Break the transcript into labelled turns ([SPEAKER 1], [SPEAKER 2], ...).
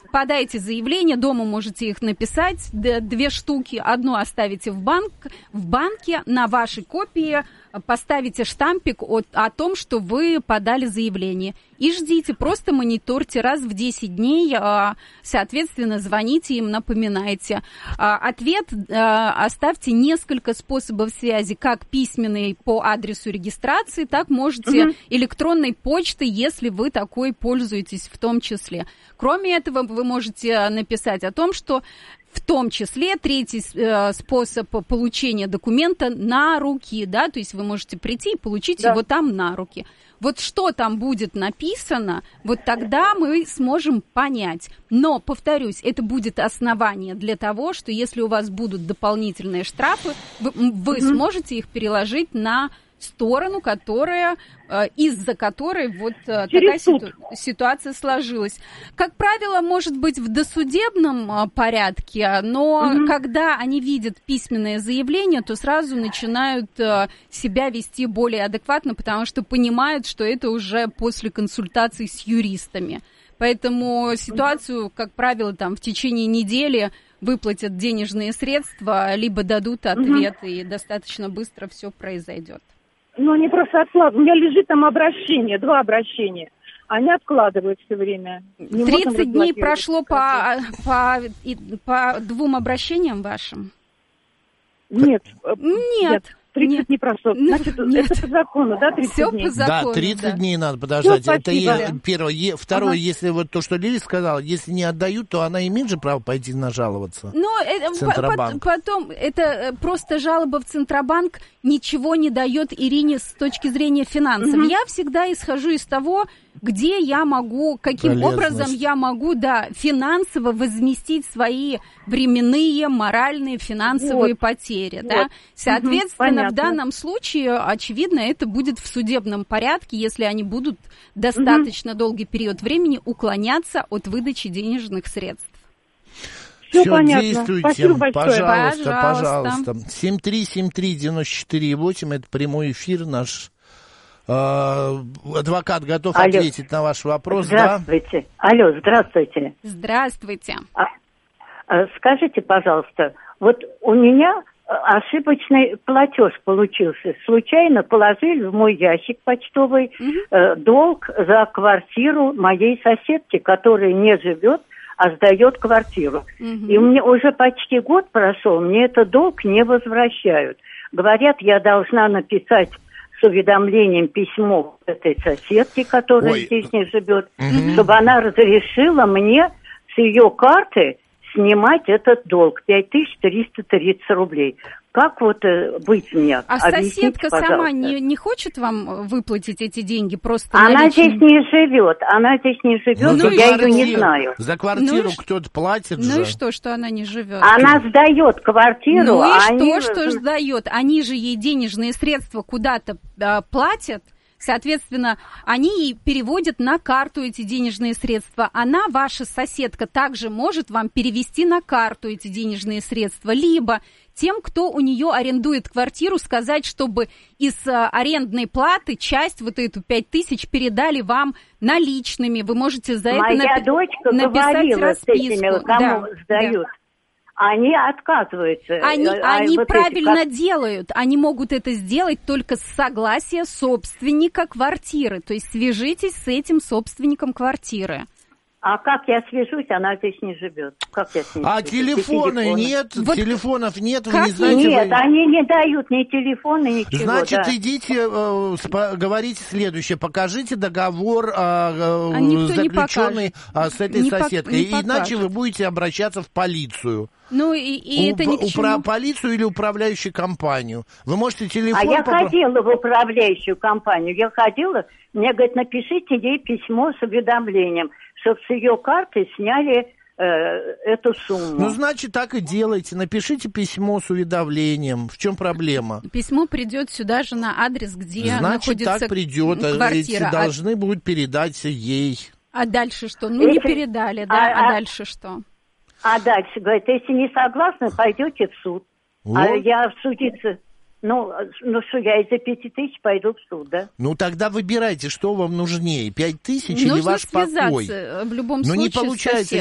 [SPEAKER 1] подайте заявление, дома можете их написать, 2 штуки, одну оставите в банке, на вашей копии поставите штампик о том, что вы подали заявление. И ждите, просто мониторьте раз в 10 дней, соответственно, звоните им, напоминайте. Ответ оставьте несколько способов связи, как письменный по адресу регистрации, так можете электронной почтой, если вы такой пользуетесь в том числе. Кроме этого, вы можете написать о том, что в том числе третий способ получения документа на руки, да, то есть вы можете прийти и получить его там на руки. Вот что там будет написано, вот тогда мы сможем понять. Но, повторюсь, это будет основание для того, что если у вас будут дополнительные штрафы, вы сможете их переложить на сторону, из-за которой вот такая ситуация сложилась. Как правило, может быть в досудебном порядке, но когда они видят письменное заявление, то сразу начинают себя вести более адекватно, потому что понимают, что это уже после консультаций с юристами. Поэтому ситуацию, как правило, там в течение недели выплатят денежные средства, либо дадут ответ, и достаточно быстро все произойдет.
[SPEAKER 2] Ну, они просто откладывают. У меня лежит там обращение, 2 обращения. Они откладывают все время.
[SPEAKER 1] 30 дней прошло по 2 обращениям вашим?
[SPEAKER 2] Нет.
[SPEAKER 1] Нет.
[SPEAKER 2] 30 дней прошло. Значит, это по закону, да, 30
[SPEAKER 1] Все
[SPEAKER 2] дней?
[SPEAKER 1] По закону,
[SPEAKER 3] да, 30 дней надо подождать.
[SPEAKER 2] Ну,
[SPEAKER 3] это первое. Второе, если вот то, что Лили сказала, если не отдают, то она имеет же право пойти нажаловаться.
[SPEAKER 1] Но потом, это просто жалоба в Центробанк ничего не дает Ирине с точки зрения финансов. Я всегда исхожу из того, где я могу, каким образом я могу, финансово возместить свои временные, моральные, финансовые потери. Да? Соответственно, в данном случае, очевидно, это будет в судебном порядке, если они будут достаточно долгий период времени уклоняться от выдачи денежных средств.
[SPEAKER 3] Все
[SPEAKER 2] понятно.
[SPEAKER 3] Действуйте,
[SPEAKER 2] Пожалуйста.
[SPEAKER 3] пожалуйста. 7373948, это прямой эфир наш. Адвокат готов ответить на ваш вопрос.
[SPEAKER 4] Здравствуйте.
[SPEAKER 3] Да?
[SPEAKER 4] Алло, здравствуйте.
[SPEAKER 1] Здравствуйте.
[SPEAKER 4] Скажите, пожалуйста, вот у меня ошибочный платеж получился. Случайно положили в мой ящик почтовый долг за квартиру моей соседки, которая не живет, а сдает квартиру. И мне уже почти год прошел, мне этот долг не возвращают. Говорят, я должна написать с уведомлением письмо этой соседке, которая здесь не живет, чтобы она разрешила мне с ее карты снимать этот долг, 5330 рублей. Как вот быть мне?
[SPEAKER 1] А
[SPEAKER 4] объясните,
[SPEAKER 1] соседка
[SPEAKER 4] пожалуйста.
[SPEAKER 1] сама не хочет вам выплатить эти деньги просто
[SPEAKER 4] Она
[SPEAKER 1] наличными?
[SPEAKER 4] здесь не живет, я ее не знаю.
[SPEAKER 3] За квартиру кто-то платит же.
[SPEAKER 1] Ну и что она не живет?
[SPEAKER 4] Она сдает квартиру,
[SPEAKER 1] Ну и
[SPEAKER 4] они...
[SPEAKER 1] что сдает? Они же ей денежные средства куда-то платят. Соответственно, они ей переводят на карту эти денежные средства. Она, ваша соседка, также может вам перевести на карту эти денежные средства. Либо тем, кто у нее арендует квартиру, сказать, чтобы из арендной платы часть, вот эту 5000, передали вам наличными. Вы можете за это написать расписку.
[SPEAKER 4] Кому сдают. Они отказываются.
[SPEAKER 1] Они правильно делают. Они могут это сделать только с согласия собственника квартиры. То есть свяжитесь с этим собственником квартиры.
[SPEAKER 4] А как я свяжусь, она здесь не живет. Как я с ней свяжусь?
[SPEAKER 3] Телефона нет? Вот телефонов нет? Вы
[SPEAKER 1] не
[SPEAKER 3] знаете?
[SPEAKER 4] Нет, они не дают ни телефона, ничего.
[SPEAKER 3] Значит, идите, говорите следующее. Покажите договор, заключенный с этой соседкой. Иначе вы будете обращаться в полицию.
[SPEAKER 1] Ну, и это ни к чему.
[SPEAKER 3] Полицию или управляющую компанию. Вы можете телефон...
[SPEAKER 4] я ходила в управляющую компанию. Мне говорят, напишите ей письмо с уведомлением, чтобы с ее карты сняли эту сумму.
[SPEAKER 3] Ну, значит, так и делайте. Напишите письмо с уведомлением. В чем проблема?
[SPEAKER 1] Письмо придет сюда же на адрес, где находится
[SPEAKER 3] так придет.
[SPEAKER 1] квартира.
[SPEAKER 3] Эти должны будут передать ей.
[SPEAKER 1] А дальше что? Не передали, да? А дальше что?
[SPEAKER 4] А дальше, говорит, если не согласны, пойдете в суд. Вот. А я судиться... Ну что, я из-за 5000 пойду в суд, да?
[SPEAKER 3] Ну, тогда выбирайте, что вам нужнее, 5000 или ваш покой.
[SPEAKER 1] Нужно связаться в любом случае
[SPEAKER 3] не получается,